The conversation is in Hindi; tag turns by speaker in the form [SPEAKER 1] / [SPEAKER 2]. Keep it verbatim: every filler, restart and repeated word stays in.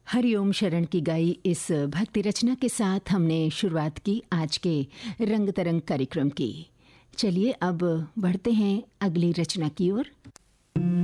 [SPEAKER 1] हरिओम शरण की गाई इस भक्ति रचना के साथ हमने शुरुआत की आज के रंग तरंग कार्यक्रम की। चलिए अब बढ़ते हैं अगली रचना की ओर।